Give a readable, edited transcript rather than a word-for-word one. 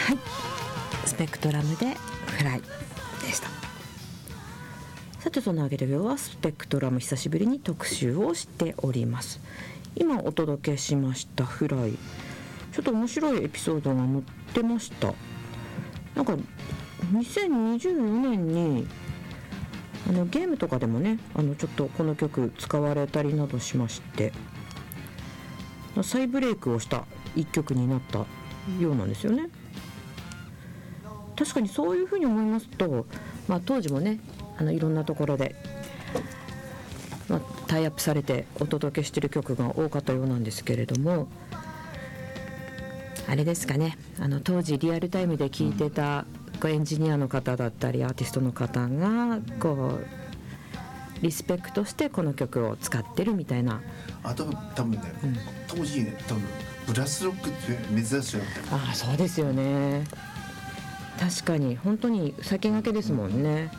はい、スペクトラムでフライでした。さてそのわけで今日はスペクトラム久しぶりに特集をしております。今お届けしましたフライ、ちょっと面白いエピソードが載ってました。なんか2024年にゲームとかでもねちょっとこの曲使われたりなどしまして、再ブレイクをした一曲になったようなんですよね。確かにそういうふうに思いますと、当時もねいろんなところで、タイアップされてお届けしている曲が多かったようなんですけれども、あれですかね、当時リアルタイムで聴いてたエンジニアの方だったりアーティストの方がこうリスペクトしてこの曲を使ってるみたいな。 あと多分ね、当時ね多分ブラスロックって珍しいよね。 そうですよね。確かに本当に先駆けですもんね。